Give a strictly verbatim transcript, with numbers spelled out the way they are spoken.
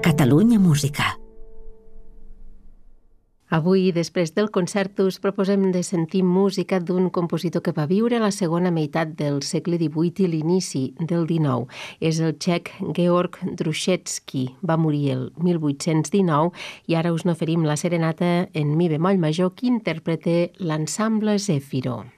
Catalunya Música. Avui, després del concert, us proposem de sentir música d'un compositor que va viure a la segona meitat del segle divuit i l'inici del dinou. És el txec Georg Druschetsky. Va morir el mil vuit-cents dinou i ara us n'oferim la serenata en mi bemoll major que interpreta l'ensemble Zèfiro.